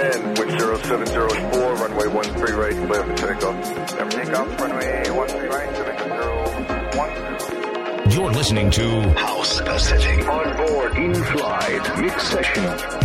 land, wind 0704, runway 13 right, clear for takeoff. Clear for takeoff, runway 13 right, 7010. You're listening to House Pacific. On board, in flight, mix session.